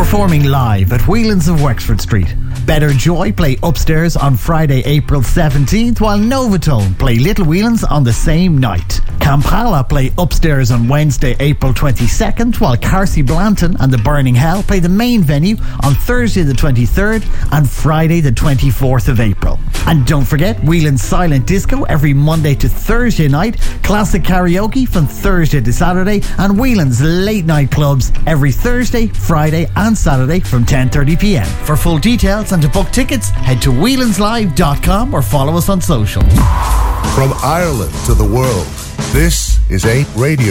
performing live at Whelan's of Wexford Street. Better Joy play upstairs on Friday, April 17th, while Novatone play Little Whelans on the same night. Kampala play upstairs on Wednesday, April 22nd, while Carsey Blanton and the Burning Hell play the main venue on Thursday the 23rd and Friday the 24th of April. And don't forget Whelan's Silent Disco every Monday to Thursday night, classic karaoke from Thursday to Saturday, and Whelan's late night clubs every Thursday, Friday and Saturday from 10:30pm. For full details and to book tickets, head to whelanslive.com or follow us on social. From Ireland to the world, this is 8 Radio.